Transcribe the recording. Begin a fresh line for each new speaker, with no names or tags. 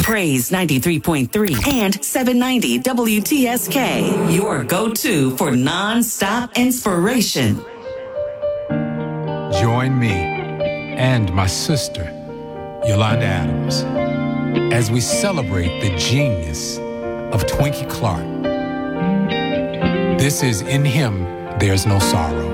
Praise 93.3 and 790 WTSK. Your go-to for non-stop inspiration.
Join me and my sister, Yolanda Adams, as we celebrate the genius of Twinkie Clark. This is In Him, There's No Sorrow.